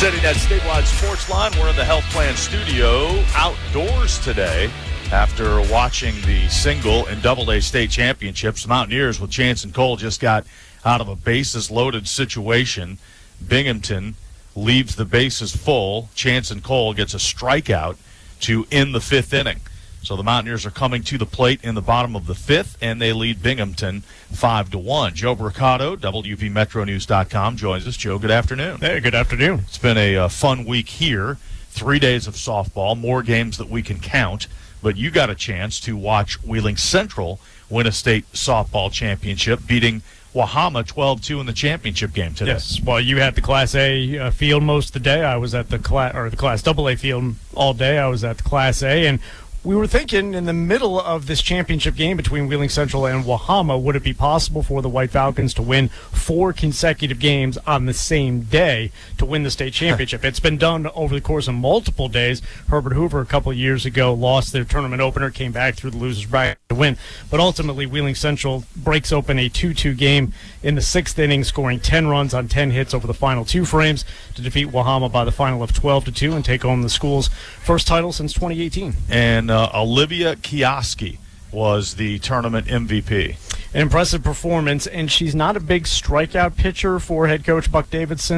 Presenting that Statewide Sports Line, we're in the Health Plan studio outdoors today after watching the single and double-A state championships. The Mountaineers with Chance and Cole just got out of a bases-loaded situation. Binghamton leaves the bases full. Chance and Cole gets a strikeout to end the fifth inning. So the Mountaineers are coming to the plate in the bottom of the fifth, and they lead Binghamton 5-1. Joe Bricado, WVMetroNews.com, joins us. Joe, good afternoon. Hey, good afternoon. It's been a fun week here. 3 days of softball, more games that we can count. But you got a chance to watch Wheeling Central win a state softball championship, beating Wahama 12-2 in the championship game today. Yes, well, you had the Class A field most of the day. I was at the Class AA field all day. I was at the Class A, and we were thinking in the middle of this championship game between Wheeling Central and Wahama, would it be possible for the White Falcons to win 4 consecutive games on the same day to win the state championship? It's been done over the course of multiple days. Herbert Hoover a couple of years ago lost their tournament opener, came back through the loser's bracket to win. But ultimately, Wheeling Central breaks open a 2-2 game in the 6th inning, scoring 10 runs on 10 hits over the final 2 frames to defeat Wahama by the final of 12-2 and take home the school's first title since 2018. And Olivia Kioski was the tournament MVP. An impressive performance, and she's not a big strikeout pitcher for head coach Buck Davidson.